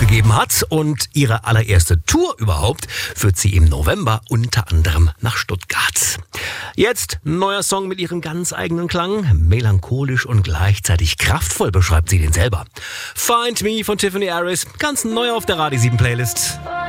gegeben hat. Und ihre allererste Tour überhaupt führt sie im November unter anderem nach Stuttgart. Jetzt ein neuer Song mit ihrem ganz eigenen Klang. Melancholisch und gleichzeitig kraftvoll beschreibt sie den selber. Find Me von Tiffany Harris, ganz neu auf der Radio 7 Playlist.